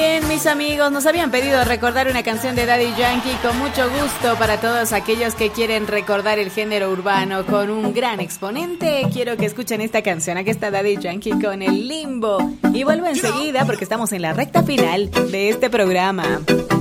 bien, mis amigos, nos habían pedido recordar una canción de Daddy Yankee. Con mucho gusto para todos aquellos que quieren recordar el género urbano con un gran exponente. Quiero que escuchen esta canción. Aquí está Daddy Yankee con El Limbo. Y vuelvo enseguida porque estamos en la recta final de este programa.